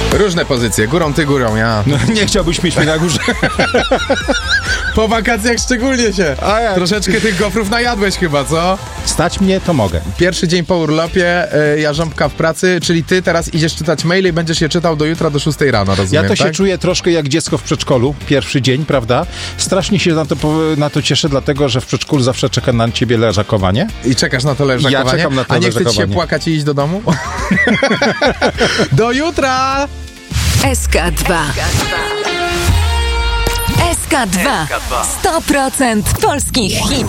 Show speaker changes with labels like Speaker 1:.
Speaker 1: Różne pozycje, górą ty, górą ja.
Speaker 2: No, nie chciałbyś mieć mnie na górze.
Speaker 1: Po wakacjach szczególnie się.
Speaker 2: A jak?
Speaker 1: Troszeczkę tych gofrów najadłeś chyba, co?
Speaker 2: Stać mnie, to mogę.
Speaker 1: Pierwszy dzień po urlopie, jarząbka w pracy, czyli ty teraz idziesz czytać maile i będziesz je czytał do jutra do 6 rano, rozumiem,
Speaker 2: Ja to się
Speaker 1: tak?
Speaker 2: czuję troszkę jak dziecko w przedszkolu, pierwszy dzień, prawda? Strasznie się na to cieszę, dlatego że w przedszkolu zawsze czeka na ciebie leżakowanie.
Speaker 1: I czekasz na to leżakowanie?
Speaker 2: Ja czekam na to
Speaker 1: A nie chce ci się
Speaker 2: leżakowanie.
Speaker 1: płakać i iść do domu? Do jutra!
Speaker 3: SK2. SK2. 100% polskich hitów.